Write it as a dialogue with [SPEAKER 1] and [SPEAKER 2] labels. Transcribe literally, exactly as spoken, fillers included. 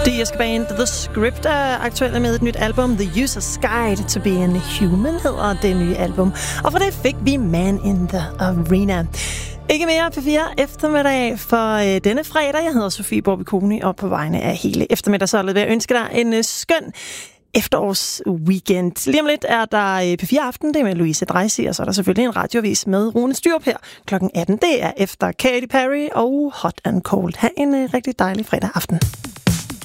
[SPEAKER 1] D J Band The Script er aktuelle med et nyt album. The User's Guide to Being Human hedder det nye album. Og for det fik vi Man in the Arena. Ikke mere P fire eftermiddag for øh, denne fredag. Jeg hedder Sofie Borbiconi, og på vegne af hele eftermiddag, så vil jeg ønske dig en øh, skøn efterårsweekend. Lige om lidt er der P fire Aften, det er med Louise Dreisig, og så er der selvfølgelig en radiovis med Rune Styrup her klokken atten. Det er efter Katy Perry og Hot and Cold. Ha' en øh, rigtig dejlig fredag aften.